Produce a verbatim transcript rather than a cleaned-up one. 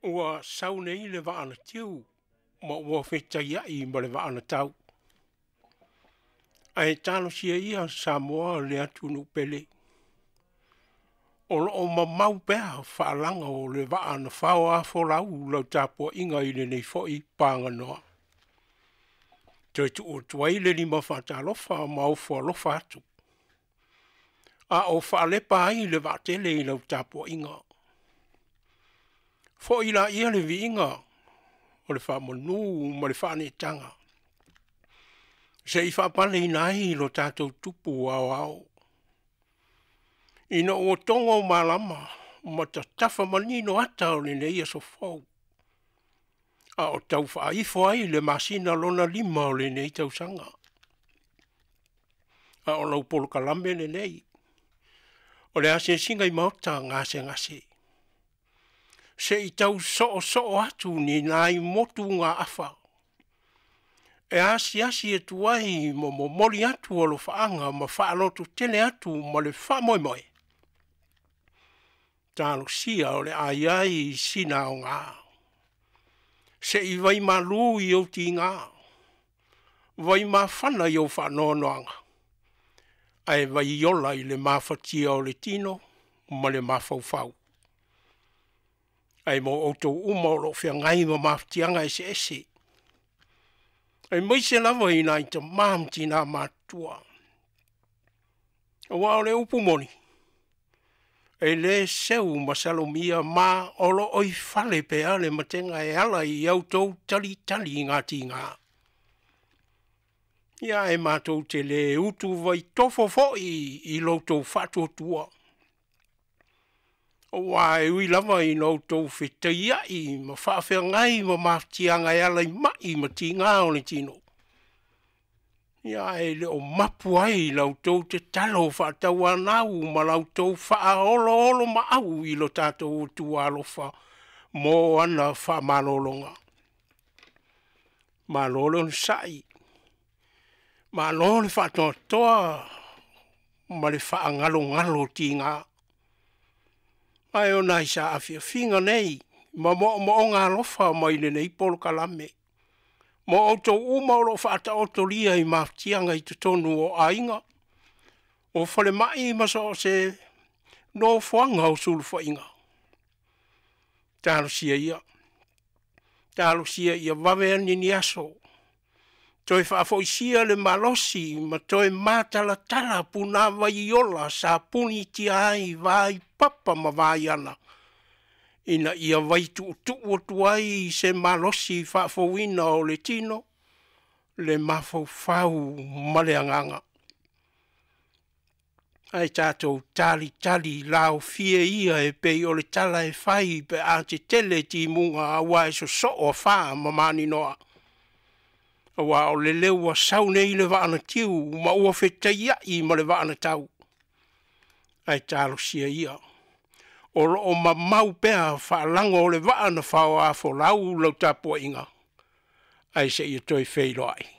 ua sau nei le vaana tiu, ma ua whetaiai ma le vaana tau. Ai talo sia ia Samoa le atunu pele. O loo ma mau pēa whaalanga o le vaana whao a wholau lau tāpua inga i le nei foi pānga noa. Toi tu o tuai le lima whatalofa ma o whalofa atu. A o whaalepa ai le vatele i lau tāpua inga. Fo ila ia le vi inga o le whamonu ma le whane tanga. Se i whapane i nai lo tātou tupu au au. Ina o tonga o malama, ma ta tafa manino ata o le neia so fau. A o tau whaifo ai le masina lona lima o le nei tau sanga. A o lau polo kalame le nei. O le ase singa i mauta ngase ngase. Se i tau so so atu ni nai motu ngā afa. E asi asi e tuai mo mo mori atu o lo whaanga ma whaalotu tele atu ma le wha moi moi. Tālo sia o le ai ai sina o ngā. Se i vai ma lu i o ti ngā. Vai ma whana i o whanoanoanga. Ai vai i ola i le mawhatia o le tino ma le mawhauwhau. Ai mo auto uma o lo whia ngai ma mawhatianga ese ese. Ai mai se lava i nai ta mamti nā mātua. Wa o le upu moni. E le seu masalomia ma olo oi fale pe ale matenga e ala i autou tali tali ngā ti ngā. Ia e mātou te le utu vai tofo foi i loutou whatua tua. Wa e ui lava i loutou whetai ai ma whawhia ngai ma mawtianga e ala i mai ma ti ngā o le tino. Ia e le o mapu ai lautou te talo whaatau anau ma lautou whaolo olo ma au i lo tātou o tualofa mō ana wha malolonga. Malolo sai. Malolo whaatoa toa ma le whaangalo ngalo ti ngā. Ai o nai sa awhia whinga nei ma mo mo ngā lofa mai le nei polo kalame. Mo auto uma o whaata o tolia i mawtianga i te tonu o ainga. O whale mai maso se no whanga o sulu whainga. Tālo sia ia. Tālo sia ia wawe ani ni aso. Toi whaafo isia le malosi ma toi mātala tala puna vai ola sa puni ti ai vai papa ma vai ana. Ina ia vai tu tu o tuai se malosi whaafowina o le tino, le mafau fau maleanganga. Ai tātou tali tali lao fie ia e pei o le tala e whai pe a te tele ti munga awa e so so o wha mamani noa. Awa o le leua sau nei le vaana tiu ma ua whetai ai ma le vaana tau. Ai tālo sia ia. O loo ma mau pēa whaalango o le vaana whao a wholau lau tāpua inga. Ai se ia toi wheiroai.